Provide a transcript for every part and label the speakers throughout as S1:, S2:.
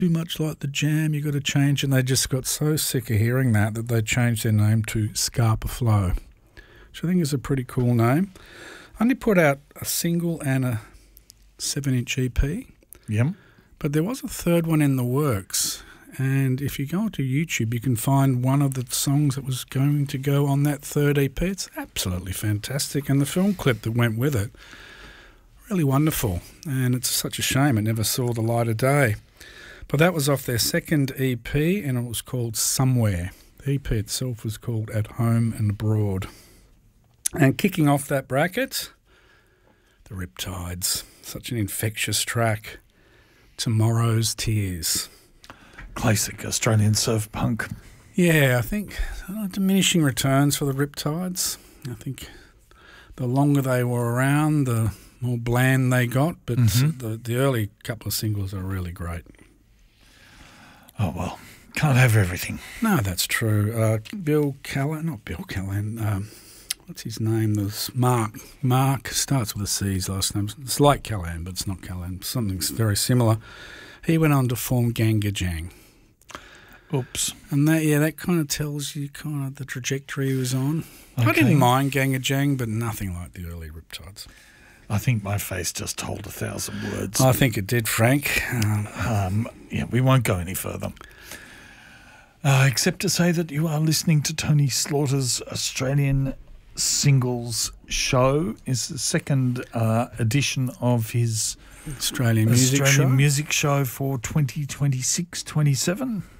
S1: too much like the Jam, you got to change. And they just got so sick of hearing that they changed their name to Scarpa Flow, which I think is a pretty cool name. Only put out a single and a 7-inch EP.
S2: Yep.
S1: But there was a third one in the works. And if you go onto YouTube, you can find one of the songs that was going to go on that third EP. It's absolutely fantastic. And the film clip that went with it, really wonderful. And it's such a shame it never saw the light of day. But that was off their second EP, and it was called Somewhere. The EP itself was called At Home and Abroad. And kicking off that bracket, the Riptides. Such an infectious track. Tomorrow's Tears.
S2: Classic Australian surf punk.
S1: Yeah, I think diminishing returns for the Riptides. I think the longer they were around, the more bland they got, but the early couple of singles are really great.
S2: Oh, well, can't have everything.
S1: No, that's true. Bill Callahan, not Bill Callahan, what's his name? There's Mark. Mark starts with a C, his last name. It's like Callahan, but it's not Callahan. Something very similar. He went on to form Gangajang.
S2: Oops.
S1: And that kind of tells you kind of the trajectory he was on.
S2: Okay.
S1: I didn't mind Gangajang, but nothing like the early Riptides.
S2: I think my face just told 1,000 words.
S1: I think it did, Frank.
S2: Yeah, we won't go any further. Except to say that you are listening to Tony Slaughter's Australian Singles Show. It's the second edition of his
S1: Australian Music Show
S2: for 2026-27.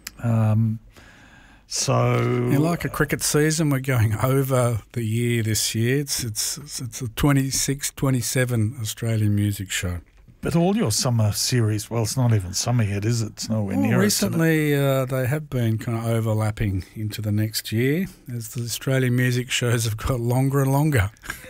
S1: Like a cricket season, we're going over the year this year. It's a 26-27 Australian Music Show.
S2: But all your summer series, well, it's not even summer yet, is it? It's nowhere near it.
S1: Recently, they have been kind of overlapping into the next year as the Australian music shows have got longer and longer.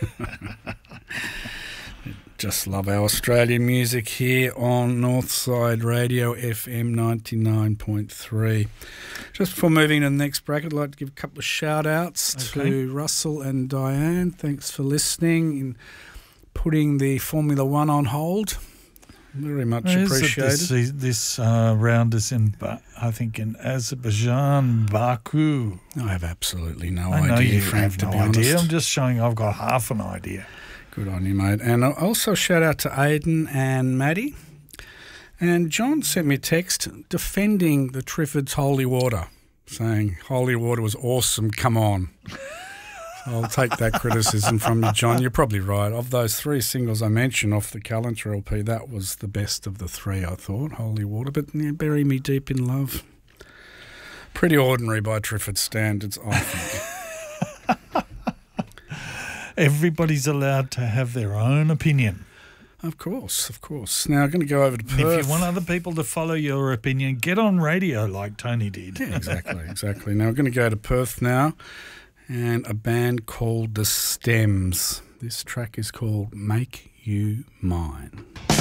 S1: Just love our Australian music here on Northside Radio FM 99.3. Just before moving to the next bracket, I'd like to give a couple of shout-outs to Russell and Diane. Thanks for listening and putting the Formula One on hold. Very much appreciated.
S2: This round is in Azerbaijan, Baku.
S1: I have absolutely no
S2: idea.
S1: I know you have
S2: no idea. I'm just showing I've got half an idea.
S1: Good on you, mate. And also shout out to Aidan and Maddie. And John sent me a text defending the Triffids Holy Water, saying Holy Water was awesome, come on. I'll take that criticism from you, John. You're probably right. Of those three singles I mentioned off the Calendar LP, that was the best of the three, I thought, Holy Water. But Bury Me Deep in Love, pretty ordinary by Triffids standards, I think.
S2: Everybody's allowed to have their own opinion.
S1: Of course, of course. Now I'm going to go over to Perth.
S2: If you want other people to follow your opinion, get on radio like Tony did.
S1: Yeah, exactly. Now we're going to go to Perth now, and a band called The Stems. This track is called Make You Mine.